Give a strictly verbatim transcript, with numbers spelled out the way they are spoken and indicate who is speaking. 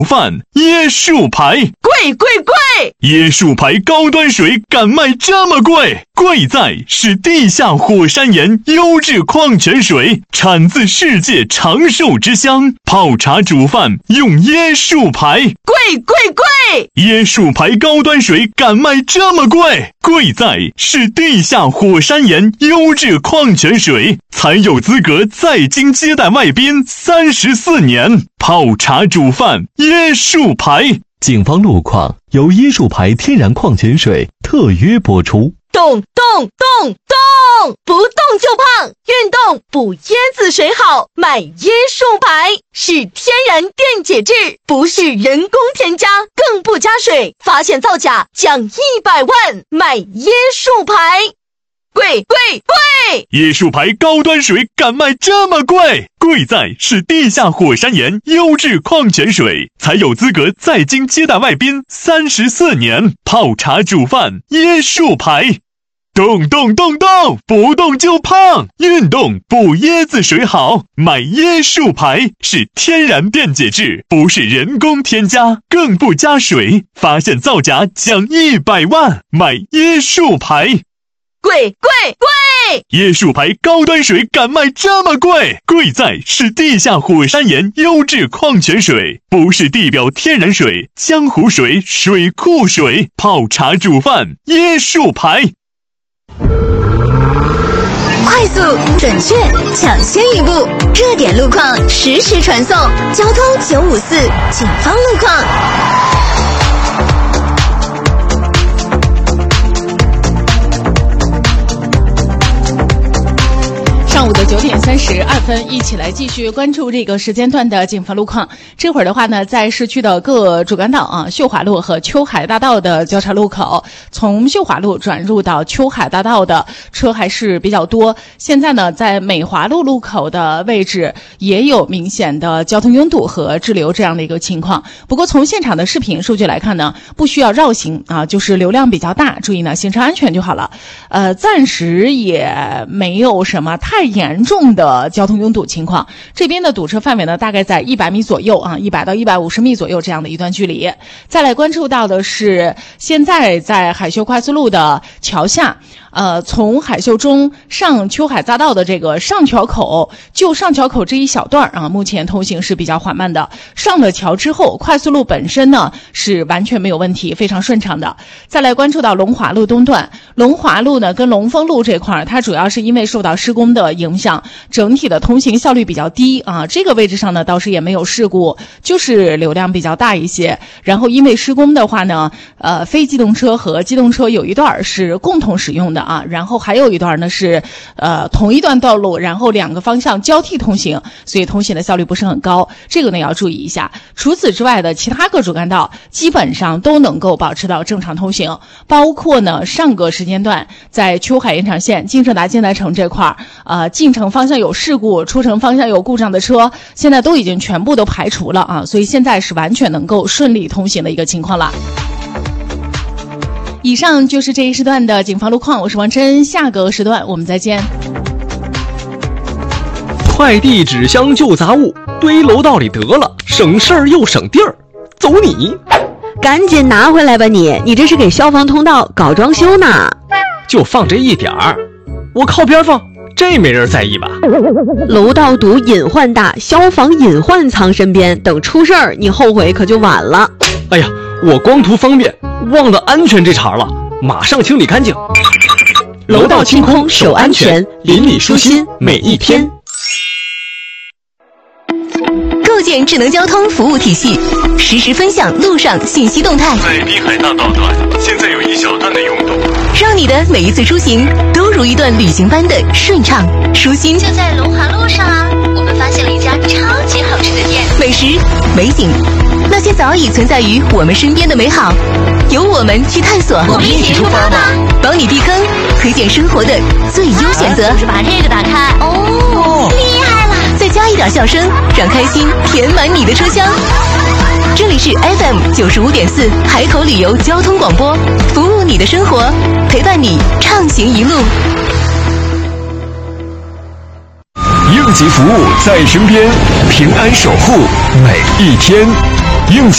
Speaker 1: 饭椰树牌，
Speaker 2: 贵贵贵！
Speaker 1: 椰树牌高端水敢卖这么贵？贵在是地下火山岩优质矿泉水，产自世界长寿之乡，泡茶煮饭用椰树牌，
Speaker 2: 贵贵贵！
Speaker 1: 椰树牌高端水敢卖这么贵？贵在是地下火山岩优质矿泉水，才有资格在京接待外宾三十四年，泡茶煮饭椰树牌。
Speaker 3: 警方路况由椰树牌天然矿泉水特约播出。
Speaker 2: 动动动动，不动就胖，运动补椰子水好，买椰树牌是天然电解质，不是人工添加，更不加水，发现造假奖一百万，买椰树牌。贵贵贵！
Speaker 1: 椰树牌高端水敢卖这么贵？贵在是地下火山岩优质矿泉水，才有资格在京接待外宾三十四年，泡茶煮饭椰树牌。动动动动，不动就胖，运动补椰子水好，买椰树牌是天然电解质，不是人工添加，更不加水，发现造假奖一百万，买椰树牌。
Speaker 2: 贵贵贵！
Speaker 1: 椰树牌高端水敢卖这么贵？贵在是地下火山岩优质矿泉水，不是地表天然水、江湖水、水库水，泡茶煮饭椰树牌。
Speaker 4: 快速、准确、抢先一步，热点路况实时传送，交通九五四警方路况。
Speaker 5: 上午的九点三十二分，一起来继续关注这个时间段的警方路况。这会儿的话呢，在市区的各主干道啊，秀华路和秋海大道的交叉路口，从秀华路转入到秋海大道的车还是比较多。现在呢，在美华路路口的位置也有明显的交通拥堵和滞留这样的一个情况。不过从现场的视频数据来看呢，不需要绕行啊，就是流量比较大，注意呢行车安全就好了。呃，暂时也没有什么太严重的交通拥堵情况，这边的堵车范围呢，大概在一百米左右啊，一百到一百五十米左右这样的一段距离。再来关注到的是，现在在海秀快速路的桥下，呃，从海秀中上秋海匝道的这个上桥口，就上桥口这一小段啊，目前通行是比较缓慢的。上了桥之后，快速路本身呢是完全没有问题，非常顺畅的。再来关注到龙华路东段，龙华路呢跟龙丰路这块，它主要是因为受到施工的影响，整体的通行效率比较低啊。这个位置上呢倒是也没有事故，就是流量比较大一些。然后因为施工的话呢，呃，非机动车和机动车有一段是共同使用的啊，然后还有一段呢是呃同一段道路，然后两个方向交替通行，所以通行的效率不是很高，这个呢要注意一下。除此之外的其他个主干道基本上都能够保持到正常通行，包括呢上个时间段在秋海延长线金盛达金来城这块呃进城方向有事故，出城方向有故障的车现在都已经全部都排除了啊，所以现在是完全能够顺利通行的一个情况了。以上就是这一时段的警方路况，我是王真，下个时段我们再见。
Speaker 6: 快递纸箱旧杂物堆楼道里得了，省事儿又省地儿，走你！
Speaker 7: 赶紧拿回来吧你，你这是给消防通道搞装修呢。
Speaker 6: 就放这一点儿，我靠边放，这没人在意吧？
Speaker 7: 楼道堵隐患大，消防隐患藏身边，等出事儿你后悔可就晚了。
Speaker 6: 哎呀，我光图方便忘了安全这茬了，马上清理干净。
Speaker 7: 楼道清空守安全，邻里舒心每一天。
Speaker 4: 构建智能交通服务体系，实时分享路上信息动态。
Speaker 1: 在滨海大道段，现在有一小段的拥堵，
Speaker 4: 让你的每一次出行都如一段旅行般的顺畅舒心。
Speaker 8: 就在龙华路上啊，我们发现了一家超级好吃的店，
Speaker 4: 美食、美景，那些早已存在于我们身边的美好，由我们去探索。
Speaker 8: 我们一起出发吧！
Speaker 4: 帮你避坑，推荐生活的最优选择。
Speaker 8: 就是把这个打开，哦，厉害了！
Speaker 4: 再加一点笑声，让开心填满你的车厢。这里是 F M 九十五点四海口旅游交通广播，服务你的生活，陪伴你畅行一路。
Speaker 1: 应急服务在身边，平安守护每一天。 应急